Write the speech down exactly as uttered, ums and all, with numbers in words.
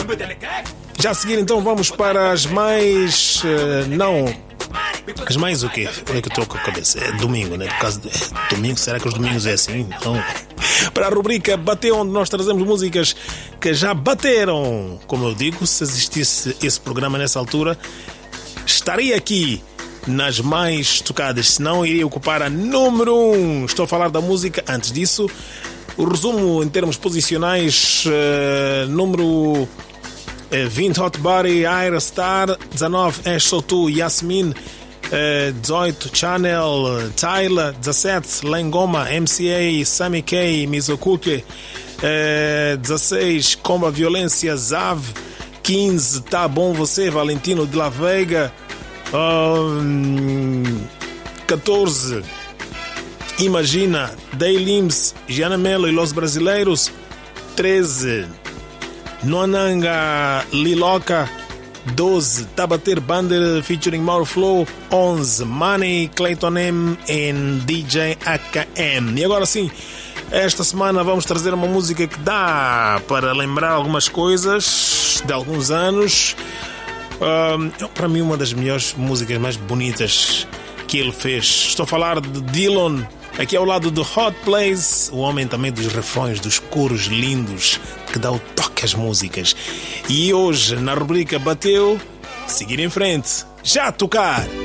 Já a seguir, então, vamos para as mais... Uh, não... As mais o quê? Onde é que eu estou com a cabeça? É domingo, né? Por causa de... Domingo? Será que os domingos é assim? Não. Para a rubrica Bateu, onde nós trazemos músicas que já bateram. Como eu digo, se existisse esse programa nessa altura, estaria aqui nas mais tocadas, senão iria ocupar a número um. Estou a falar da música. Antes disso, o resumo em termos posicionais, uh, número vinte, Hot Body, Aira Star, dezanove, És Só Tu, Yasmin, uh, dezoito, Channel, Tyler, dezassete, Lengoma, M C A, Sammy K, Mizokuke, uh, dezasseis, Comba Violência, Zav, quinze, Tá Bom Você, Valentino de la Veiga, um, catorze, Imagina, Day Limbs, Gianna Mello e Los Brasileiros, treze, Noananga Liloca, doze, Tabater Bander featuring Mauro Flow, onze, Money, Clayton M e D J A K M. E agora sim, esta semana vamos trazer uma música que dá para lembrar algumas coisas de alguns anos. Um, é para mim uma das melhores músicas mais bonitas que ele fez. Estou a falar de Dillon, aqui ao lado do Hot Place, o homem também dos refrões, dos coros lindos, que dá o toque às músicas. E hoje, na rubrica Bateu, seguir em frente, já a tocar.